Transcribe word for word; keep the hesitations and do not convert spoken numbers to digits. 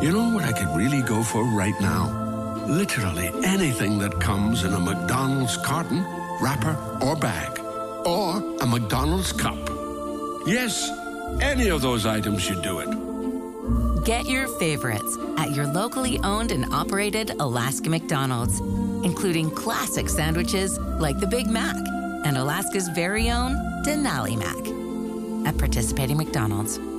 You know what I could really go for right now? Literally anything that comes in a McDonald's carton, wrapper, or bag. Or a McDonald's cup. Yes, any of those items should do it. Get your favorites at your locally owned and operated Alaska McDonald's, including classic sandwiches like the Big Mac and Alaska's very own Denali Mac. At participating McDonald's.